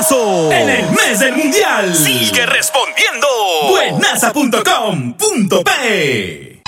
Buenazo. En el mes del mundial. Sigue respondiendo. Buenaza.com.p